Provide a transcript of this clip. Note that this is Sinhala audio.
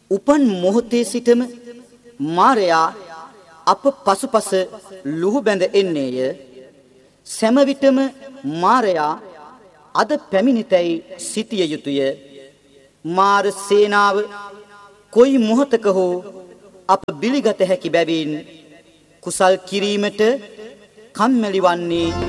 උපන් මොහොතේ සිටම මාරයා අප පසුපස ලුහු බැඳ එන්නේය. සෑම විටම මාරයා අද පැමිණිතැයි සිටිය යුතුය. මාර සේනාව කොයි මොහොතක හෝ අප බිලිගත හැකි බැවින් කුසල් කිරීමට කම්මැලි වන්නේ